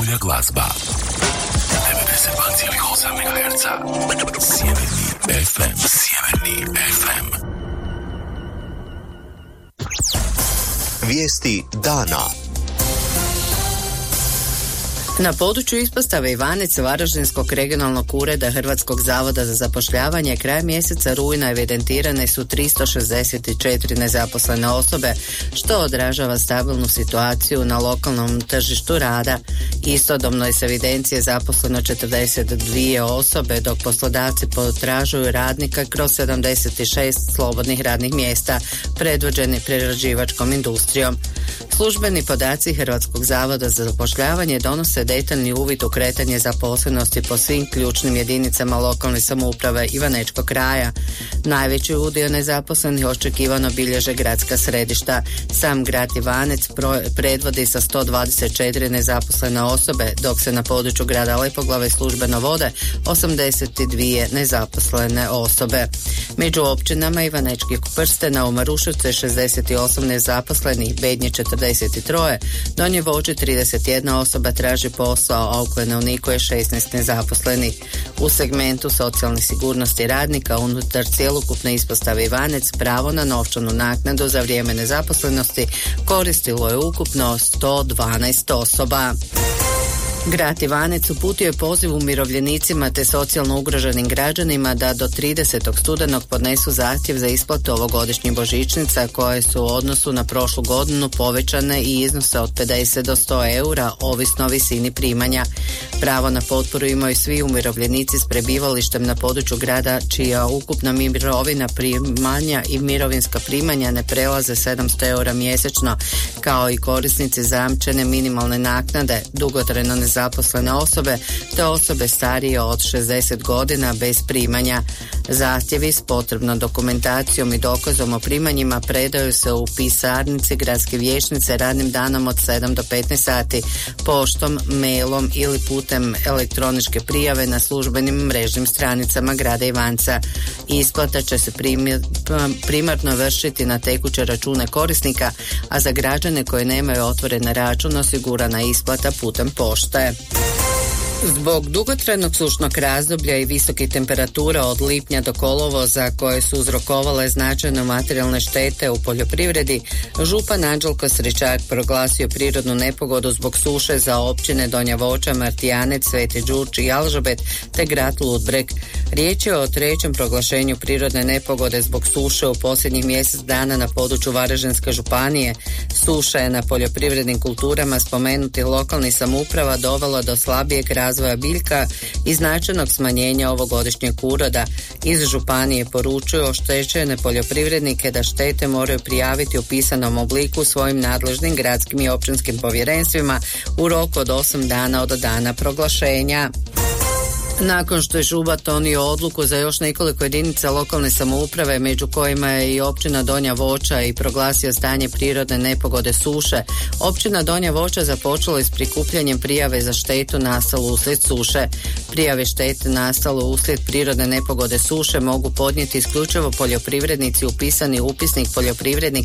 Najbolja glazba. 92,8 MHz. Sjeverni FM. Sjeverni FM. Vijesti dana. Na području ispostave Ivanec Varaždinskog regionalnog ureda Hrvatskog zavoda za zapošljavanje krajem mjeseca rujna evidentirane su 364 nezaposlene osobe, što odražava stabilnu situaciju na lokalnom tržištu rada. Istodobno je s evidencije zaposleno 42 osobe, dok poslodavci potražuju radnika kroz 76 slobodnih radnih mjesta, predvođeni prerađivačkom industrijom. Službeni podaci Hrvatskog zavoda za zapošljavanje donose detaljni uvid u kretanje zaposlenosti po svim ključnim jedinicama lokalne samouprave Ivanečkog kraja. Najveći udio nezaposlenih očekivano bilježe gradska središta. Sam grad Ivanec predvodi sa 124 nezaposlene osobe, dok se na području grada Lepoglave službeno vode 82 nezaposlene osobe. Među općinama Ivanečkih Prstena u Maruševcu je 68 nezaposlenih, Bednje 43, Donje Vođe 31 osoba traži posao, a u Klenovniku je 16 nezaposlenih. U segmentu socijalne sigurnosti radnika unutar cjelokupne ispostave Ivanec pravo na novčanu naknadu za vrijeme nezaposlenosti koristilo je ukupno 112 osoba. Grad Ivanec uputio je poziv umirovljenicima te socijalno ugroženim građanima da do 30. studenog podnesu zahtjev za isplatu ovogodišnjih božićnica koje su u odnosu na prošlu godinu povećane i iznose od 50 do 100 eura, ovisno o visini primanja. Pravo na potporu imaju svi umirovljenici s prebivalištem na području grada čija ukupna mirovina, primanja i mirovinska primanja ne prelaze 700 eura mjesečno, kao i korisnici zajamčene minimalne naknade, dugotrajno nezaposlene osobe te osobe starije od 60 godina bez primanja. Zahtjevi s potrebnom dokumentacijom i dokazom o primanjima predaju se u pisarnici gradske vijećnice radnim danom od 7 do 15 sati, poštom, mailom ili putem elektroničke prijave na službenim mrežnim stranicama grada Ivanca. Isplata će se primarno vršiti na tekuće račune korisnika, a za građane koji nemaju otvoren račun osigurana isplata putem pošte. Zbog dugotrajnog sušnog razdoblja i visokih temperatura od lipnja do kolovoza koje su uzrokovale značajne materijalne štete u poljoprivredi, župan Anđelko Sričak proglasio prirodnu nepogodu zbog suše za općine Donja Voća, Martijanec, Sveti Đurđ i Alžabet te grad Ludbreg. Riječ je o trećem proglašenju prirodne nepogode zbog suše u posljednjih mjesec dana na području Varaždinske županije. Suša je na poljoprivrednim kulturama spomenutih lokalnih samouprava dovela do slabijeg razvoja biljka i značajnog smanjenja ovogodišnjeg uroda. Iz županije poručuju oštećene poljoprivrednike da štete moraju prijaviti u pisanom obliku svojim nadležnim gradskim i općinskim povjerenstvima u roku od 8 dana od dana proglašenja. Nakon što je župan donio odluku za još nekoliko jedinica lokalne samouprave, među kojima je i općina Donja Voća, i proglasio stanje prirodne nepogode suše, općina Donja Voća započela je s prikupljanjem prijave za štetu nastalu uslijed suše. Prijave štete nastalu uslijed prirodne nepogode suše mogu podnijeti isključivo poljoprivrednici upisani u upisnik poljoprivrednih